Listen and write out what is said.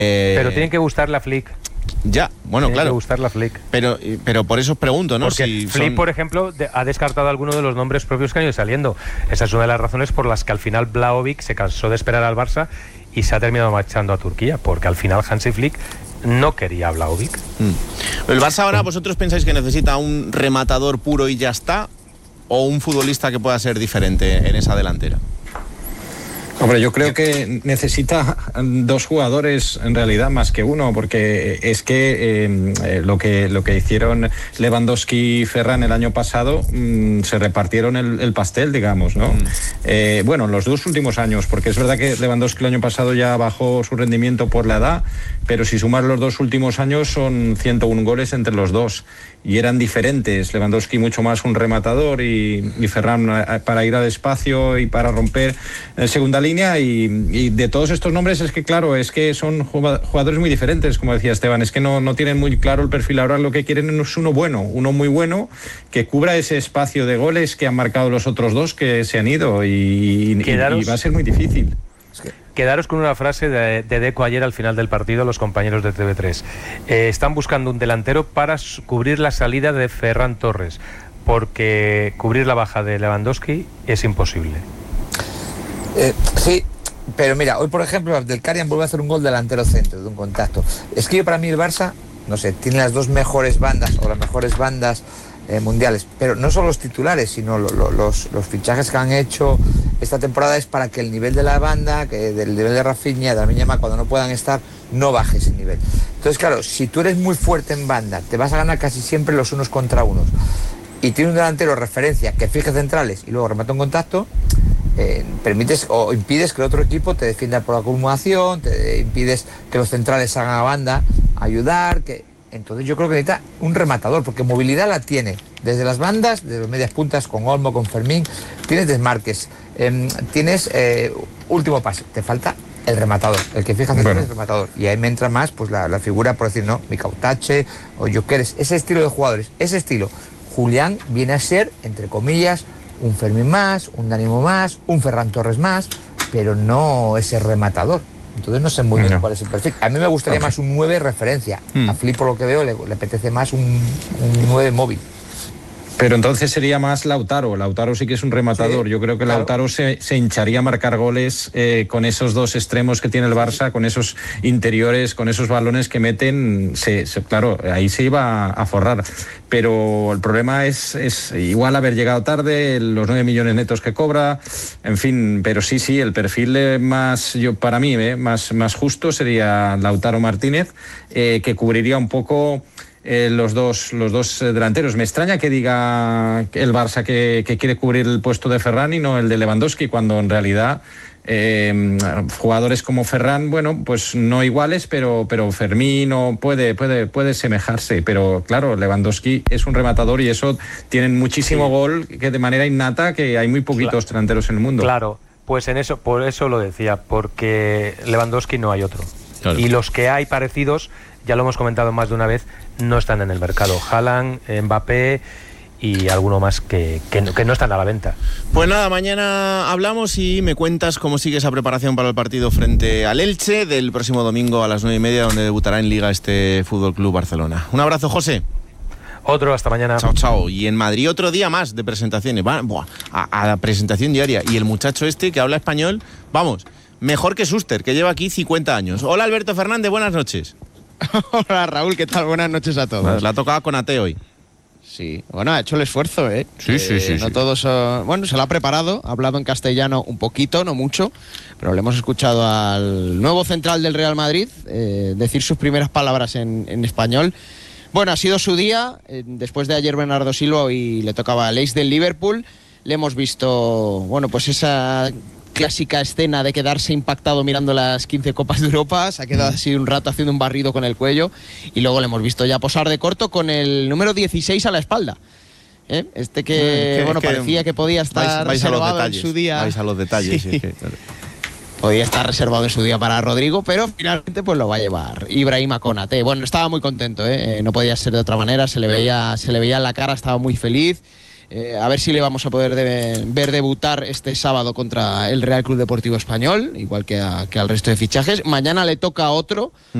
Pero tienen que gustarle a Flick. Ya, bueno, Tiene claro. que gustar la Flick. Pero por eso os pregunto, ¿no? Porque Si Flick, son... por ejemplo, ha descartado algunos de los nombres propios que han ido saliendo. Esa es una de las razones por las que al final Vlahovic se cansó de esperar al Barça y se ha terminado marchando a Turquía, porque al final Hansi Flick no quería a Vlahovic. ¿El Barça ahora vosotros pensáis que necesita un rematador puro y ya está? ¿O un futbolista que pueda ser diferente en esa delantera? Hombre, yo creo que necesita dos jugadores en realidad más que uno, porque es que lo que hicieron Lewandowski y Ferran el año pasado se repartieron el pastel, digamos, ¿no? Bueno, en los dos últimos años, porque es verdad que Lewandowski el año pasado ya bajó su rendimiento por la edad, pero si sumas los dos últimos años son 101 goles entre los dos. Y eran diferentes, Lewandowski mucho más un rematador y Ferran para ir al espacio y para romper en segunda línea, y de todos estos nombres es que claro, es que son jugadores muy diferentes, como decía Esteban, es que no tienen muy claro el perfil. Ahora lo que quieren es uno muy bueno, que cubra ese espacio de goles que han marcado los otros dos que se han ido, y va a ser muy difícil. Quedaros con una frase de Deco ayer al final del partido a los compañeros de TV3. Están buscando un delantero para cubrir la salida de Ferran Torres, porque cubrir la baja de Lewandowski es imposible. Sí, pero mira, hoy por ejemplo Abdelkarian vuelve a hacer un gol delantero centro de un contacto. Es que para mí el Barça, no sé, tiene las dos mejores bandas o las mejores bandas mundiales, pero no solo los titulares, sino los fichajes que han hecho esta temporada es para que el nivel de la banda, que del nivel de Rafinha, de Lamine Yamal, cuando no puedan estar, no baje ese nivel. Entonces, claro, si tú eres muy fuerte en banda, te vas a ganar casi siempre los unos contra unos, y tienes un delantero referencia que fije centrales y luego remata un contacto, permites o impides que el otro equipo te defienda por acumulación, te impides que los centrales hagan a banda, ayudar, entonces yo creo que necesita un rematador, porque movilidad la tiene desde las bandas, desde las medias puntas, con Olmo, con Fermín, tienes desmarques, tienes último pase, te falta el rematador, el que fija el rematador, y ahí me entra más pues la figura, por decir, no, Mikautache o Gyökeres, ese estilo de jugadores, ese estilo. Julián viene a ser, entre comillas, un Fermín más, un Dánimo más, un Ferran Torres más, pero no ese rematador. Entonces no sé muy bien cuál es el perfil. A mí me gustaría más un 9 referencia. A Flick, por lo que veo, le apetece más un 9 móvil. Pero entonces sería más Lautaro. Lautaro sí que es un rematador. Sí, yo creo que claro, Lautaro se hincharía a marcar goles con esos dos extremos que tiene el Barça, con esos interiores, con esos balones que meten. Claro, ahí se iba a forrar. Pero el problema es igual haber llegado tarde, los 9 millones netos que cobra, en fin. Pero sí, el perfil más, para mí, más justo sería Lautaro Martínez, que cubriría un poco los dos delanteros. Me extraña que diga el Barça que quiere cubrir el puesto de Ferran y no el de Lewandowski, cuando en realidad jugadores como Ferran, bueno, pues no iguales, pero Fermín puede semejarse, pero claro, Lewandowski es un rematador y eso tienen muchísimo gol, que de manera innata, que hay muy poquitos delanteros en el mundo. Claro, pues por eso lo decía, porque Lewandowski no hay otro. Claro. Y los que hay parecidos, ya lo hemos comentado más de una vez, no están en el mercado. Haaland, Mbappé y alguno más que no están a la venta. Pues nada, mañana hablamos y me cuentas cómo sigue esa preparación para el partido frente al Elche del próximo domingo a las 9:30, donde debutará en Liga este Fútbol Club Barcelona. Un abrazo, José. Otro, hasta mañana. Chao. Y en Madrid otro día más de presentaciones. A la presentación diaria. Y el muchacho este que habla español, vamos, mejor que Schuster, que lleva aquí 50 años. Hola, Alberto Fernández, buenas noches. Hola, Raúl, ¿qué tal? Buenas noches a todos. Pues la tocaba con AT hoy. Sí, bueno, ha hecho el esfuerzo, ¿eh? Sí. No todos... Bueno, se lo ha preparado, ha hablado en castellano un poquito, no mucho, pero le hemos escuchado al nuevo central del Real Madrid decir sus primeras palabras en español. Bueno, ha sido su día, después de ayer Bernardo Silva y le tocaba al ace del Liverpool. Le hemos visto, bueno, pues esa clásica escena de quedarse impactado mirando las 15 Copas de Europa, se ha quedado así un rato haciendo un barrido con el cuello, y luego le hemos visto ya posar de corto con el número 16 a la espalda. Este que parecía que podía estar reservado en su día. Vais a los detalles. Sí. Podía estar reservado en su día para Rodrigo, pero finalmente pues lo va a llevar Ibrahima Konate. Bueno, estaba muy contento, no podía ser de otra manera, se le veía en la cara, estaba muy feliz. A ver si le vamos a poder ver debutar este sábado contra el Real Club Deportivo Español, igual que al resto de fichajes. Mañana le toca a otro